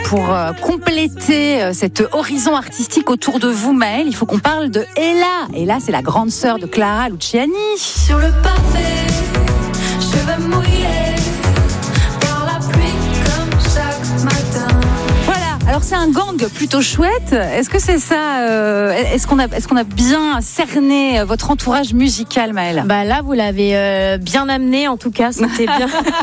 pour compléter cet horizon artistique autour de vous, Maëlle, il faut qu'on parle de Ella. Ella, c'est la grande sœur de Clara Luciani. Sur le pavé, cheveux mouillés par la pluie comme chaque matin. Alors c'est un gang plutôt chouette. Est-ce que c'est ça Est-ce qu'on a bien cerné votre entourage musical, Maëlle ? Bah là, vous l'avez bien amené. En tout cas, c'était bien.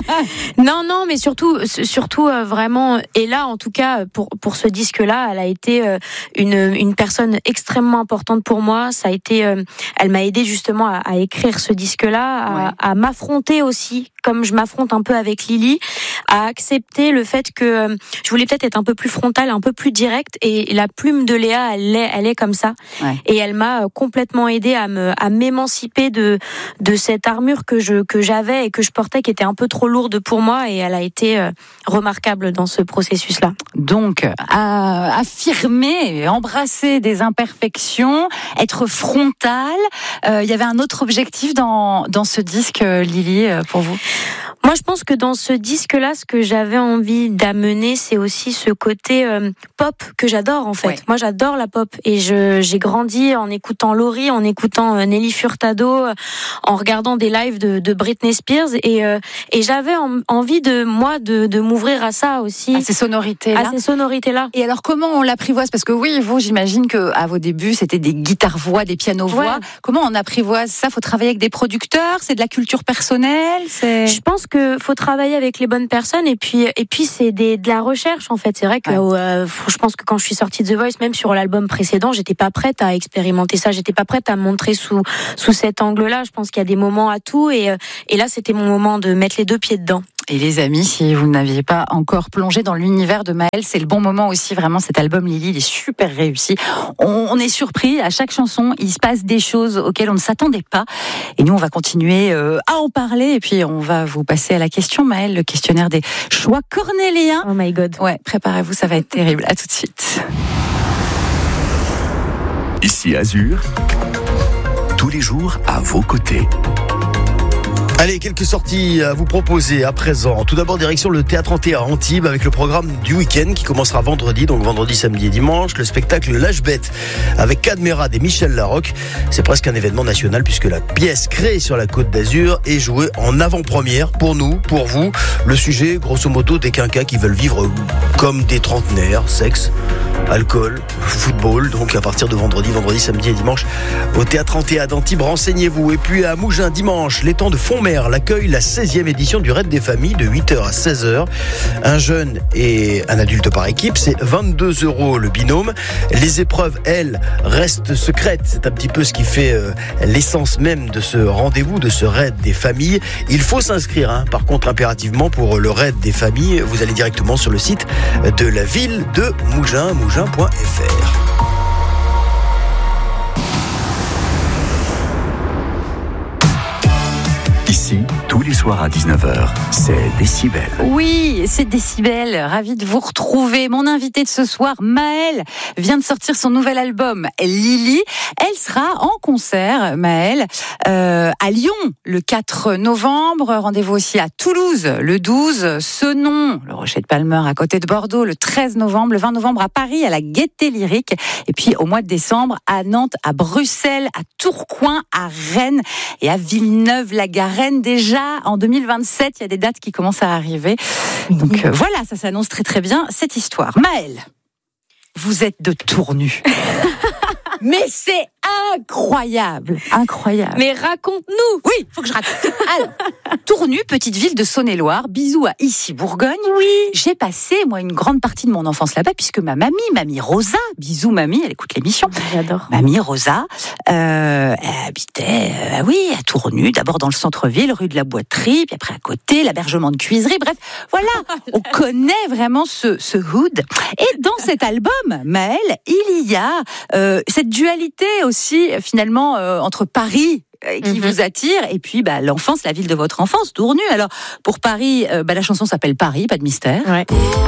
non, mais surtout vraiment. Et là, en tout cas, pour ce disque-là, elle a été une personne extrêmement importante pour moi. Ça a été, elle m'a aidé justement à écrire ce disque-là, à m'affronter aussi, comme je m'affronte un peu avec Lily, à accepter le fait que je voulais peut-être être un peu plus frontale, un peu plus directe, et la plume de Léa, elle est comme ça. Ouais. Et elle m'a complètement aidée à m'émanciper de cette armure que j'avais et que je portais, qui était un peu trop lourde pour moi, et elle a été remarquable dans ce processus-là. Donc, affirmer, embrasser des imperfections, être frontale. Il y avait un autre objectif dans ce disque, Lily, pour vous ? Moi, je pense que dans ce disque-là, ce que j'avais envie d'amener, c'est aussi ce côté pop que j'adore, en fait. Ouais. Moi, j'adore la pop, et j'ai grandi en écoutant Laurie, en écoutant Nelly Furtado, en regardant des lives de Britney Spears, et j'avais envie de m'ouvrir à ça aussi. À ces sonorités-là. Et alors, comment on l'apprivoise ? Parce que oui, vous, j'imagine que à vos débuts, c'était des guitares-voix, des pianos-voix. Ouais. Comment on apprivoise ça ? Faut travailler avec des producteurs ? C'est de la culture personnelle ? Je pense que faut travailler avec les bonnes personnes, et puis c'est de la recherche, en fait. C'est vrai que je pense que quand je suis sortie de The Voice, même sur l'album précédent, j'étais pas prête à expérimenter ça, j'étais pas prête à me montrer sous cet angle-là. Je pense qu'il y a des moments à tout, et là c'était mon moment de mettre les deux pieds dedans. Et les amis, si vous n'aviez pas encore plongé dans l'univers de Maëlle, c'est le bon moment aussi. Vraiment, cet album Lily, il est super réussi. On est surpris à chaque chanson. Il se passe des choses auxquelles on ne s'attendait pas. Et nous, on va continuer à en parler. Et puis, on va vous passer à la question, Maëlle, le questionnaire des choix cornéliens. Oh my God. Ouais, préparez-vous, ça va être terrible. À tout de suite. Ici Azur, tous les jours à vos côtés. Allez, quelques sorties à vous proposer à présent. Tout d'abord, direction le Théâtre Anté à Antibes avec le programme du week-end qui commencera vendredi, donc vendredi, samedi et dimanche. Le spectacle L'Âge Bête avec Cadmerade et Michel Larocque. C'est presque un événement national puisque la pièce créée sur la Côte d'Azur est jouée en avant-première pour nous, pour vous. Le sujet, grosso modo, des quinquas qui veulent vivre comme des trentenaires, sexe, alcool, football. Donc à partir de vendredi, samedi et dimanche au Théâtre Anté à Antibes, renseignez-vous. Et puis à Mougins, dimanche, les temps de Fontmer l'accueille la 16e édition du Raid des familles de 8h à 16h. Un jeune et un adulte par équipe, c'est 22 € le binôme. Les épreuves, elles, restent secrètes. C'est un petit peu ce qui fait l'essence même de ce rendez-vous, de ce Raid des familles. Il faut s'inscrire, par contre, impérativement pour le Raid des familles. Vous allez directement sur le site de la ville de Mougins, mougins.fr. Ici, tous les soirs à 19h, c'est Décibel. Oui, c'est Décibel. Ravi de vous retrouver. Mon invitée de ce soir, Maëlle, vient de sortir son nouvel album, Lily. Elle sera en concert, Maëlle, à Lyon, le 4 novembre. Rendez-vous aussi à Toulouse, le 12. Senon, le Rocher de Palmer, à côté de Bordeaux, le 13 novembre. Le 20 novembre à Paris, à la Gaîté Lyrique. Et puis, au mois de décembre, à Nantes, à Bruxelles, à Tourcoing, à Rennes et à Villeneuve-la-Garenne. Déjà en 2027, il y a des dates qui commencent à arriver. Donc voilà, ça s'annonce très très bien cette histoire. Maëlle, vous êtes de Tournu. Mais c'est incroyable. Mais raconte-nous. Oui, faut que je raconte. Alors, Tournu, petite ville de Saône-et-Loire, bisous à Issy-Bourgogne. Oui. J'ai passé, moi, une grande partie de mon enfance là-bas, puisque ma mamie Rosa, bisous mamie, elle écoute l'émission. J'adore. Mamie Rosa, elle habitait, à Tournu, d'abord dans le centre-ville, rue de la Boiterie, puis après à côté, l'Abergement de Cuisery. Bref, voilà, on connaît vraiment ce hood. Et dans cet album, Maëlle, il y a cette dualité aussi, finalement, entre Paris qui vous attire, et puis l'enfance, la ville de votre enfance, Tournu. Alors, pour Paris, la chanson s'appelle Paris, pas de mystère. Ouais.